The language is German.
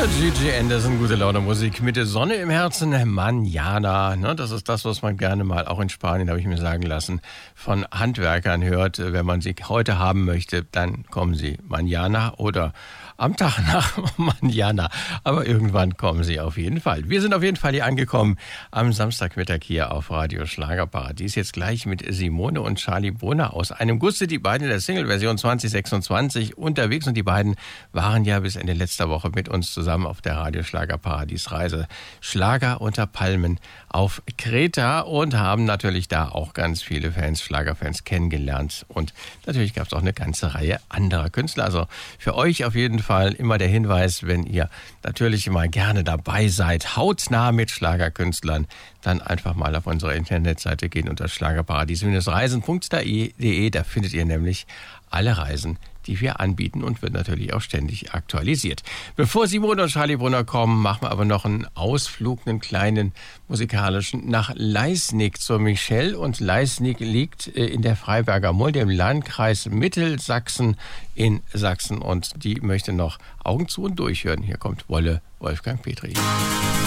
Gigi Anderson, gute Laune Musik mit der Sonne im Herzen, Mañana. Ne, das ist das, was man gerne mal, auch in Spanien, habe ich mir sagen lassen, von Handwerkern hört. Wenn man sie heute haben möchte, dann kommen sie Mañana oder am Tag nach Mañana. Aber irgendwann kommen sie auf jeden Fall. Wir sind auf jeden Fall hier angekommen am Samstagmittag hier auf Radio Schlagerparadies. Jetzt gleich mit Simone und Charlie Brunner aus einem Gusse, die beiden in der Single-Version 2026 unterwegs. Und die beiden waren ja bis Ende letzter Woche mit uns zusammen auf der Radio Schlagerparadies-Reise Schlager unter Palmen auf Kreta und haben natürlich da auch ganz viele Fans, Schlagerfans kennengelernt. Und natürlich gab es auch eine ganze Reihe anderer Künstler. Also für euch auf jeden Fall immer der Hinweis, wenn ihr natürlich mal gerne dabei seid, hautnah mit Schlagerkünstlern, dann einfach mal auf unsere Internetseite gehen unter schlagerparadies-reisen.de. Da findet ihr nämlich alle Reisen, die wir anbieten und wird natürlich auch ständig aktualisiert. Bevor Simone und Charlie Brunner kommen, machen wir aber noch einen Ausflug, einen kleinen musikalischen, nach Leisnig zur Michelle. Und Leisnig liegt in der Freiberger Mulde im Landkreis Mittelsachsen in Sachsen. Und die möchte noch Augen zu und durchhören. Hier kommt Wolle Wolfgang Petri.